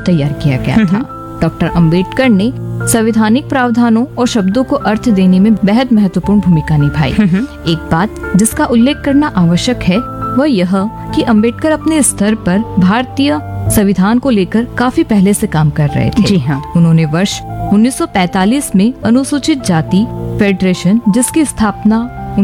तैयार किया गया था। डॉक्टर अंबेडकर ने संवैधानिक प्रावधानों और शब्दों को अर्थ देने में बेहद महत्वपूर्ण भूमिका निभाई। एक बात जिसका उल्लेख करना आवश्यक है वह यह कि अंबेडकर अपने स्तर पर भारतीय संविधान को लेकर काफी पहले से काम कर रहे थे। जी हाँ। उन्होंने वर्ष 1945 में अनुसूचित जाति फेडरेशन, जिसकी स्थापना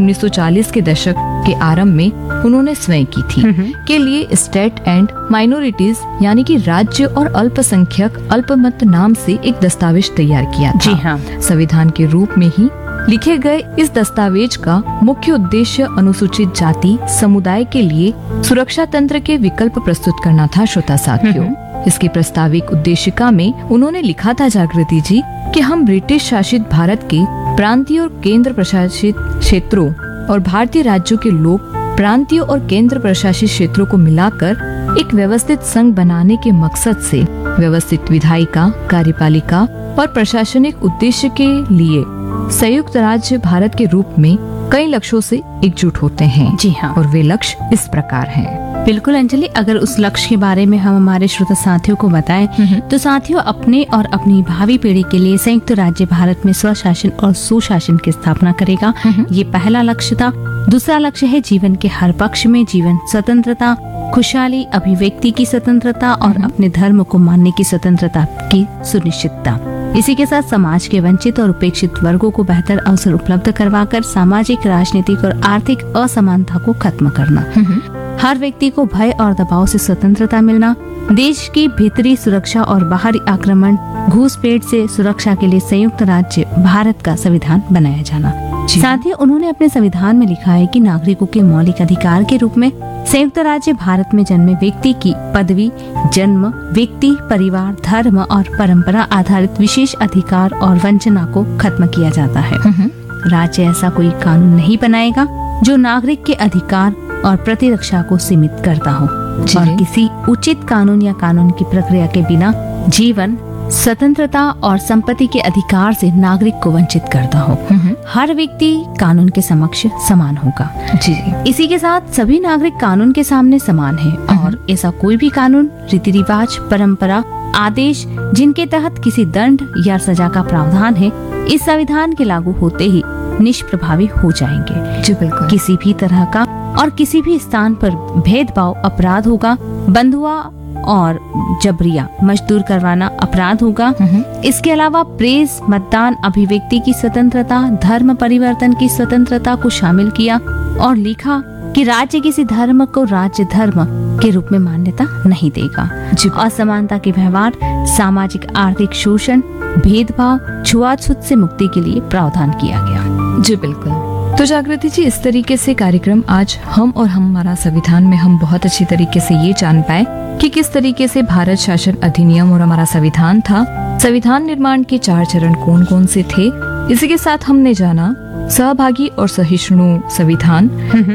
1940 के दशक के आरंभ में उन्होंने स्वयं की थी, के लिए स्टेट एंड माइनॉरिटीज यानी कि राज्य और अल्पसंख्यक अल्पमत नाम से एक दस्तावेज तैयार किया था। जी हाँ। संविधान के रूप में ही लिखे गए इस दस्तावेज का मुख्य उद्देश्य अनुसूचित जाति समुदाय के लिए सुरक्षा तंत्र के विकल्प प्रस्तुत करना था। श्रोता साथियों, इसकी प्रस्ताविक उद्देशिका में उन्होंने लिखा था, जागृति जी, कि हम ब्रिटिश शासित भारत के प्रांतीय और केंद्र प्रशासित क्षेत्रों और भारतीय राज्यों के लोग प्रांतीय और केंद्र प्रशासित क्षेत्रों को मिलाकर एक व्यवस्थित संघ बनाने के मकसद से व्यवस्थित विधायिका, कार्यपालिका और प्रशासनिक उद्देश्य के लिए संयुक्त राज्य भारत के रूप में कई लक्ष्यों से एकजुट होते हैं। जी हाँ। और वे लक्ष्य इस प्रकार हैं। बिल्कुल अंजलि, अगर उस लक्ष्य के बारे में हम हमारे श्रोता साथियों को बताएं तो साथियों, अपने और अपनी भावी पीढ़ी के लिए संयुक्त राज्य भारत में स्वशासन और सुशासन की स्थापना करेगा। ये पहला लक्ष्य था। दूसरा लक्ष्य है जीवन के हर पक्ष में जीवन स्वतंत्रता, खुशहाली, अभिव्यक्ति की स्वतंत्रता और अपने धर्म को मानने की स्वतंत्रता की सुनिश्चितता। इसी के साथ समाज के वंचित और उपेक्षित वर्गों को बेहतर अवसर उपलब्ध करवाकर सामाजिक, राजनीतिक और आर्थिक असमानता को खत्म करना। हर व्यक्ति को भय और दबाव से स्वतंत्रता मिलना, देश की भीतरी सुरक्षा और बाहरी आक्रमण, घुसपैठ से सुरक्षा के लिए संयुक्त राज्य भारत का संविधान बनाया जाना। साथ ही उन्होंने अपने संविधान में लिखा है कि नागरिकों के मौलिक अधिकार के रूप में संयुक्त राज्य भारत में जन्मे व्यक्ति की पदवी, जन्म, व्यक्ति, परिवार, धर्म और परंपरा आधारित विशेष अधिकार और वंचना को खत्म किया जाता है। राज्य ऐसा कोई कानून नहीं बनाएगा जो नागरिक के अधिकार और प्रतिरक्षा को सीमित करता हो और किसी उचित कानून या कानून की प्रक्रिया के बिना जीवन, स्वतंत्रता और संपत्ति के अधिकार से नागरिक को वंचित करता हो। हर व्यक्ति कानून के समक्ष समान होगा। जी। इसी के साथ सभी नागरिक कानून के सामने समान हैं और ऐसा कोई भी कानून, रीति रिवाज, परंपरा, आदेश जिनके तहत किसी दंड या सजा का प्रावधान है, इस संविधान के लागू होते ही निष्प्रभावी हो जाएंगे। जी बिल्कुल। किसी भी तरह का और किसी भी स्थान पर भेदभाव अपराध होगा। बंधुआ और जबरिया मजदूर करवाना अपराध होगा। इसके अलावा प्रेस, मतदान, अभिव्यक्ति की स्वतंत्रता, धर्म परिवर्तन की स्वतंत्रता को शामिल किया और लिखा कि राज्य किसी धर्म को राज्य धर्म के रूप में मान्यता नहीं देगा। असमानता के व्यवहार, सामाजिक आर्थिक शोषण, भेदभाव, छुआछूत से मुक्ति के लिए प्रावधान किया गया। जी बिल्कुल। तो जागृति जी, इस तरीके से कार्यक्रम आज हम और हमारा संविधान में हम बहुत अच्छी तरीके से ये जान पाए कि किस तरीके से भारत शासन अधिनियम और हमारा संविधान था। संविधान निर्माण के 4 चरण कौन कौन से थे। इसी के साथ हमने जाना सहभागी और सहिष्णु संविधान।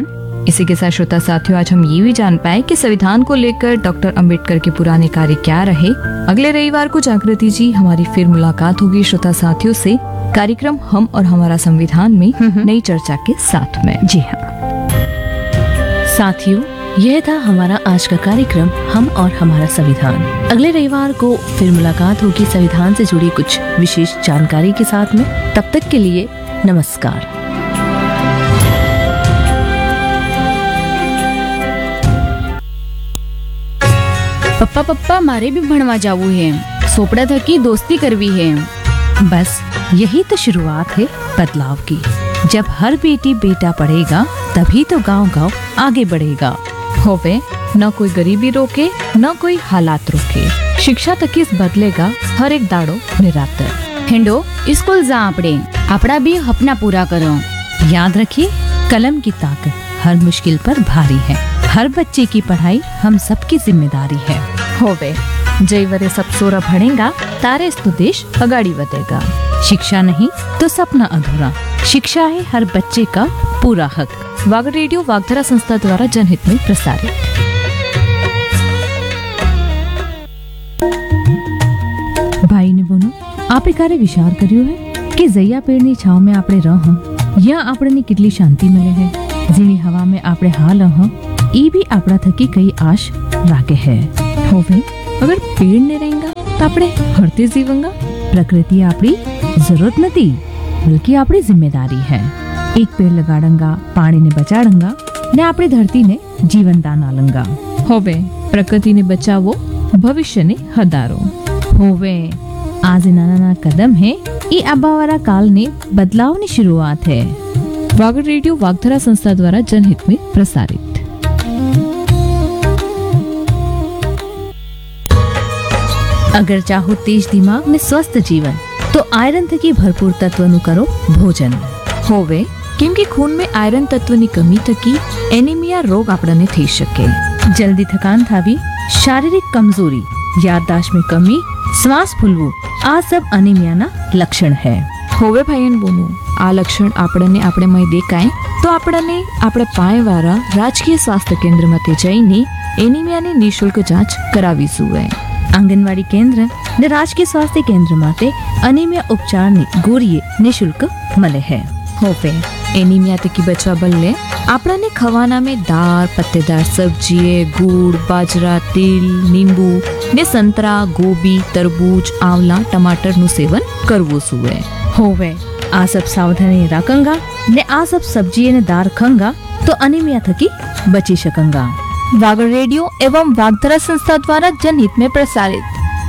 इसी के साथ श्रोता साथियों, आज हम ये भी जान पाए कि संविधान को लेकर डॉक्टर अंबेडकर के पुराने कार्य क्या रहे। अगले रविवार को जागृति जी हमारी फिर मुलाकात होगी श्रोता साथियों से, कार्यक्रम हम और हमारा संविधान में नई चर्चा के साथ में। जी हाँ साथियों, यह था हमारा आज का कार्यक्रम हम और हमारा संविधान। अगले रविवार को फिर मुलाकात होगी संविधान से जुड़ी कुछ विशेष जानकारी के साथ में। तब तक के लिए नमस्कार। पप्पा पप्पा मारे भी भणवा जावू है, सोपड़ा थकी दोस्ती करवी है। बस यही तो शुरुआत है बदलाव की। जब हर बेटी बेटा पढ़ेगा तभी तो गांव-गांव आगे बढ़ेगा। होवे न कोई गरीबी रोके न कोई हालात रोके, शिक्षा तक इस बदलेगा हर एक दाड़ो निरातर। हिंडो स्कूल जा आपड़े, अपना भी अपना पूरा करो। याद रखिए, कलम की ताकत हर मुश्किल पर भारी है। हर बच्चे की पढ़ाई हम सबकी जिम्मेदारी है। होवे जय वरे सब सोरा भणेगा, तारे तो देश अगाड़ी बढ़ेगा। शिक्षा नहीं तो सपना अधूरा, शिक्षा है हर बच्चे का पूरा हक। वाग रेडियो वागधरा संस्था द्वारा जनहित में प्रसारित। भाई ने बोनो आपे कार्य विचार કર્યો है कि जया पेड़नी छाव में आपणे रह या आपणे कितली शांति मिले है। जीणी हवा में आपणे हाल ई भी आपड़ा थकी कई आश राखे है। होवे अगर पेड़ नहीं रहेगा આપણે હરતે જીવંગા? પ્રકૃતિ આપણી જરૂરત નથી, બલ્કि આપણી જિમ્મેદારી है। એક પેડ લગાડંગા, પાણીને બચાડંગા ને આપણી ધરતીને જીવનદાન આલંગા। હવે પ્રકૃતિને બચાવો, ભવિષ્યને હદારો। હોવે आज नाना नाना कदम है, ये आबावारा काल ने बदलाव की शुरुआत है। वागड़ रेडियो वागधरा संस्था द्वारा जनहित में प्रसारित। अगर चाहो तेज दिमाग ने स्वस्थ जीवन, तो आयरन थकी भरपूर तत्वनु करो भोजन। होवे केम के खून में आयरन तत्वनी कमी थकी एनीमिया रोग आपने थई शके। जल्दी थकान थावी, शारीरिक कमजोरी, याददाश्त में कमी, श्वास फूलवू, आ सब अनीमिया ना लक्षण है। होवे भाईन बोनू, आ लक्षण आपने में देखाय तो आपने આપણે પાયવાળા રાજકીય સ્વાસ્થ્ય કેન્દ્રમાં જઈને એનિમિયાની નિઃશુલ્ક જાંચ કરાવી જોઈએ। आंगनवाड़ी केंद्र ने राजकीय स्वास्थ्य केंद्र माटे अनीमिया उपचार ने गोरीए निशुल्क मले है। होवे एनीमिया थकी बचवा बल्ले आपने खवाना में दाल, पत्तेदार सब्जी, गुड़, बाजरा, तिल, नींबू ने संतरा, गोभी, तरबूज, आंवला, टमाटर नु सेवन करवो सुए। होवे आ सब सावधानी राखंगा ने आ सब सब्जी ने दार खंगा तो अनीमिया थकी बची सकंगा। वागड़ रेडियो एवं वागधरा संस्था द्वारा जनहित में प्रसारित।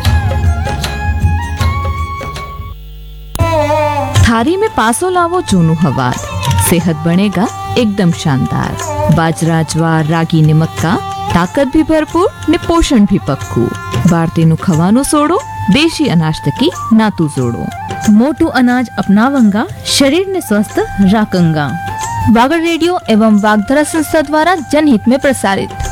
थारी में पासो लावो जूनू हवार, सेहत बनेगा एकदम शानदार। बाजरा, ज्वार, रागी ने मक्का, ताकत भी भरपूर ने पोषण भी पक्कू। भारतीय नु खवानो सोड़ो, देशी अनाज तकी नातू जोड़ो। मोटू अनाज अपनावंगा, शरीर ने स्वस्थ राखंगा। वागड़ रेडियो एवं वागधरा संस्था द्वारा जनहित में प्रसारित।